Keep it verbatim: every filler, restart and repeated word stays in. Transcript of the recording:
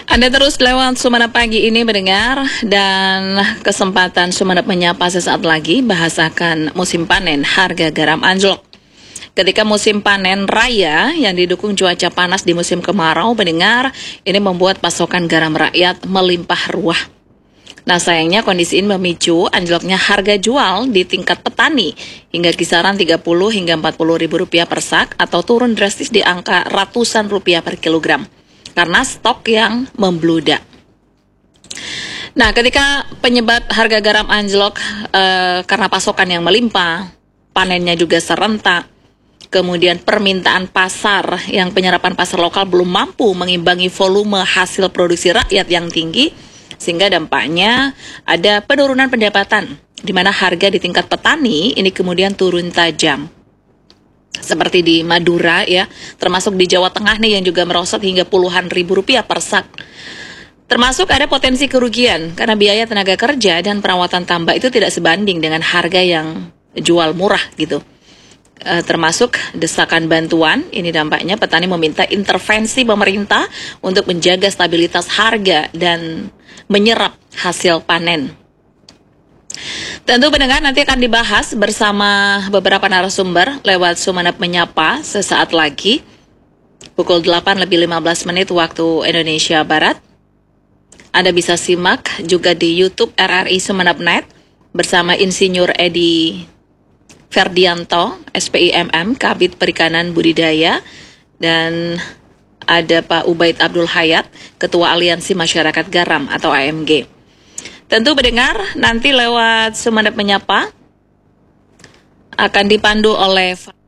Anda terus lewat Sumenep Pagi ini mendengar, dan kesempatan Sumenep Menyapa sesaat lagi bahasakan musim panen harga garam anjlok. Ketika musim panen raya yang didukung cuaca panas di musim kemarau mendengar, ini membuat pasokan garam rakyat melimpah ruah. Nah, sayangnya kondisi ini memicu anjloknya harga jual di tingkat petani hingga kisaran tiga puluh hingga empat puluh ribu rupiah per sak atau turun drastis di angka ratusan rupiah per kilogram karena stok yang membludak. Nah, ketika penyebab harga garam anjlok eh, karena pasokan yang melimpah, panennya juga serentak, kemudian permintaan pasar yang penyerapan pasar lokal belum mampu mengimbangi volume hasil produksi rakyat yang tinggi, sehingga dampaknya ada penurunan pendapatan, di mana harga di tingkat petani ini kemudian turun tajam. Seperti di Madura ya, termasuk di Jawa Tengah nih yang juga merosot hingga puluhan ribu rupiah per sak. Termasuk ada potensi kerugian karena biaya tenaga kerja dan perawatan tambak itu tidak sebanding dengan harga yang jual murah gitu. E, termasuk desakan bantuan, ini dampaknya petani meminta intervensi pemerintah untuk menjaga stabilitas harga dan menyerap hasil panen. Tentu pendengar nanti akan dibahas bersama beberapa narasumber lewat Sumenep Menyapa sesaat lagi pukul delapan lebih lima belas menit waktu Indonesia Barat. Anda bisa simak juga di YouTube R R I Sumenep Net bersama Insinyur Edi Ferdianto, S P I M M, Kabid Perikanan Budidaya, dan ada Pak Ubaid Abdul Hayat, Ketua Aliansi Masyarakat Garam atau A M G. Tentu mendengar nanti lewat Sumenep Menyapa akan dipandu oleh